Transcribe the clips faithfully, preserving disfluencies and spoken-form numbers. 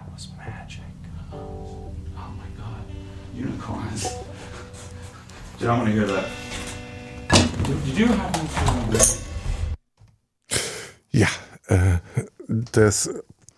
was magic. Oh my God. Unicorns. Dude, I want to hear that. Did you happen to... Ja, äh, das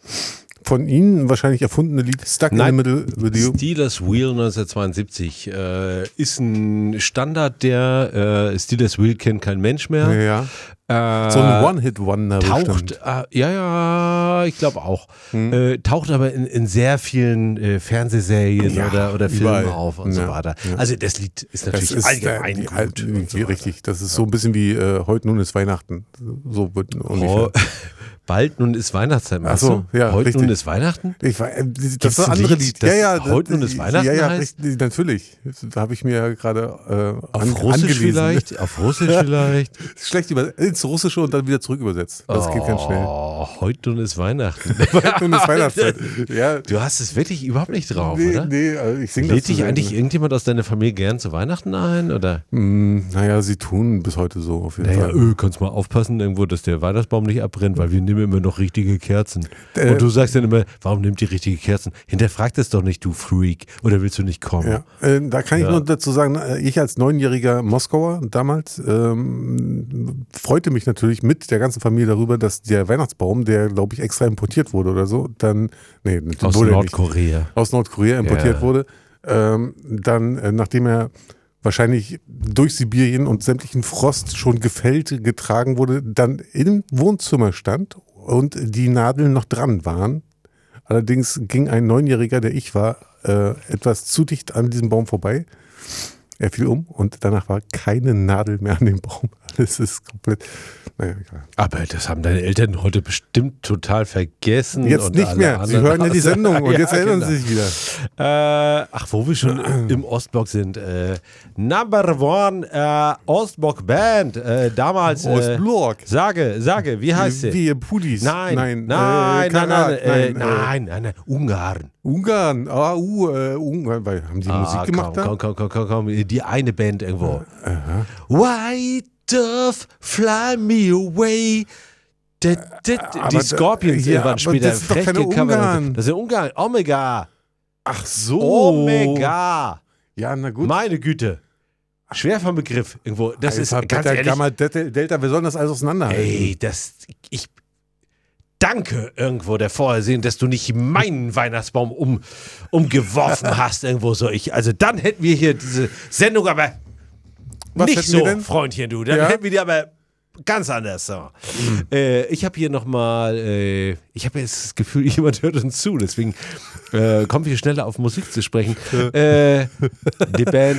von Ihnen wahrscheinlich erfundene Lied Stuck Nein, in the Middle with You. Steelers Wheel neunzehnhundertzweiundsiebzig äh, ist ein Standard, der äh, Steelers Wheel kennt kein Mensch mehr. Ja, Äh, so ein One-Hit-Wonder Taucht, äh, ja, ja, ich glaube auch. Hm. Äh, taucht aber in, in sehr vielen äh, Fernsehserien Ja, oder, oder Filmen überall. auf und Ja, so weiter. ja. Also das Lied ist Das natürlich ist allgemein äh, die gut. alten, und so weiter. richtig, das ist so ein bisschen wie äh, heute nun ist Weihnachten. So wird ungefähr. Oh, bald nun ist Weihnachtszeit, Ach meinst so, du? ja, Heute richtig. nun ist Weihnachten? Ich war, äh, das Gibt's war ein ein anderes Lied, Lied. das Ja, ja, heute nun ist Weihnachten ja, ja, heißt? richtig, natürlich. Da habe ich mir ja gerade äh, Auf an, Russisch angelesen. vielleicht? Auf Russisch vielleicht? Schlecht über, ins Russische und dann wieder zurück übersetzt. Das geht ganz schnell. Oh, heute nun ist Weihnachten. Heute nun ist Weihnachtszeit. Ja, Du hast es wirklich überhaupt nicht drauf, nee, oder? nee, also ich singe das Lädt zu dich selten. eigentlich irgendjemand aus deiner Familie gern zu Weihnachten ein? Oder? Hm, naja, sie tun bis heute so auf jeden Naja, Fall. öh, kannst mal aufpassen, irgendwo, dass der Weihnachtsbaum nicht abbrennt, weil wir nehmen immer noch richtige Kerzen. Äh, Und du sagst dann immer, warum nimmt die richtige Kerzen? Hinterfragt es doch nicht, du Freak. Oder willst du nicht kommen? Ja, äh, da kann ich Ja. nur dazu sagen, äh, ich als neunjähriger Moskauer damals ähm, freute mich natürlich mit der ganzen Familie darüber, dass der Weihnachtsbaum, der glaube ich extra importiert wurde oder so, dann, nee, Aus wurde er Nordkorea. nicht, aus Nordkorea importiert Ja. wurde, ähm, dann, äh, nachdem er wahrscheinlich durch Sibirien und sämtlichen Frost schon gefällt getragen wurde, dann im Wohnzimmer stand und die Nadeln noch dran waren. Allerdings ging ein Neunjähriger, der ich war, äh, etwas zu dicht an diesem Baum vorbei. Er fiel um und danach war keine Nadel mehr an dem Baum. Alles ist komplett, naja, egal. Aber das haben deine Eltern heute bestimmt total vergessen. Jetzt und nicht alle mehr. Sie anderen hören ja die auch. Sendung und Ja, jetzt erinnern genau. sie sich wieder. Äh, ach, wo wir schon im Ostblock sind. Äh, Number One äh, Ostblock Band. Äh, damals. Äh, Ostblock. Sage, sage, wie heißt sie? Wie Pudis. Nein, nein, nein, nein, äh, nein, Karat, nein, äh, nein, äh, nein, nein, nein, Ungarn. Ungarn, ah, uh, äh, Ungarn, weil, haben die Ah, Musik gemacht komm, da? komm, komm, komm, komm, komm, die eine Band irgendwo. White Dove, fly me away. Da, da, da, Aber die da- Scorpions ja, irgendwann aber später das ist doch frech keine gecovert. Ungarn. Das ist Ungarn. Omega. Ach so. Omega. Ja, na gut. Meine Güte. Schwer vom Begriff irgendwo. Das Alpha, ist ganz Beta, ehrlich. Gamma, Delta, Delta, wir sollen das alles auseinanderhalten. Ey, das. Ich danke irgendwo der Vorhersehen, dass du nicht meinen Weihnachtsbaum um, umgeworfen hast irgendwo so. Ich, also dann hätten wir hier diese Sendung aber Was nicht hätten so, wir denn? Freundchen, du. Dann Ja? hätten wir die aber ganz anders. So. Mhm. Äh, ich habe hier nochmal, äh, ich habe jetzt das Gefühl, jemand hört uns zu, deswegen äh, kommen wir schneller auf Musik zu sprechen. äh, die Band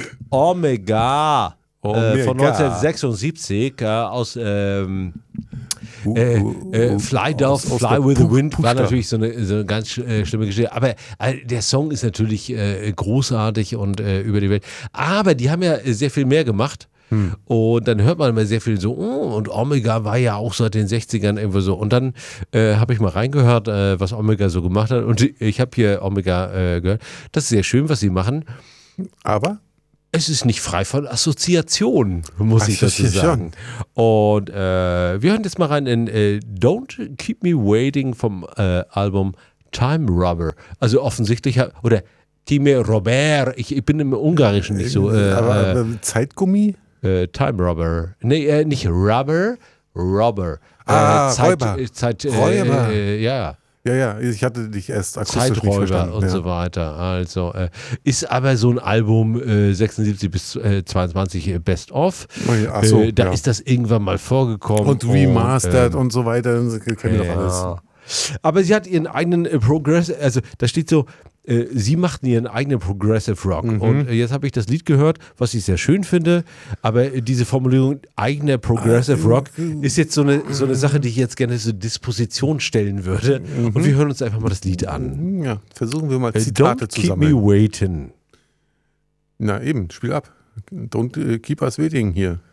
Omega, Omega. Äh, von neunzehnhundertsechsundsiebzig äh, aus ähm, äh, äh, Fly Dove, aus- aus Fly der with the Puch- Wind war Puchta. natürlich so eine, so eine ganz äh, schlimme Geschichte. Aber äh, der Song ist natürlich äh, großartig und äh, über die Welt. Aber die haben ja äh, sehr viel mehr gemacht. Hm. Und dann hört man immer sehr viel so, oh, und Omega war ja auch seit den sechzigern irgendwo so. Und dann äh, habe ich mal reingehört, äh, was Omega so gemacht hat. Und ich habe hier Omega äh, gehört. Das ist sehr schön, was sie machen. Aber? Es ist nicht frei von Assoziationen, muss ich dazu Assoziation. sagen. Und äh, wir hören jetzt mal rein in äh, Don't Keep Me Waiting vom äh, Album Time Robber. Also offensichtlich, ha- oder Time Robber, ich, ich bin im Ungarischen nicht so. Äh, aber, äh, aber Zeitgummi? äh, Time Robber. Nee, äh, nicht Rubber, Robber. Ah, äh, Zeit, Räuber. äh, Zeit, äh, Räuber. Äh, ja. Ja, ja, ich hatte dich erst akustisch nicht Zeiträuber verstanden. und ja. so weiter. Also äh, ist aber so ein Album äh, sechsundsiebzig bis äh, zweiundzwanzig äh, Best of. Ach so, äh, da ja. ist das irgendwann mal vorgekommen. Und remastered ähm, und so weiter, das kennen wir doch alles. ja. Aber sie hat ihren eigenen äh, Progress, also da steht so, äh, sie machten ihren eigenen Progressive Rock. Mhm. Und äh, jetzt habe ich das Lied gehört, was ich sehr schön finde, aber äh, diese Formulierung eigener Progressive Rock ist jetzt so eine, so eine Sache, die ich jetzt gerne zur Disposition stellen würde. Und wir hören uns einfach mal das Lied an. Ja, versuchen wir mal Äh, Zitate Don't zu keep me sammeln. waiting. Na eben, spiel ab. Don't äh, keep us waiting hier.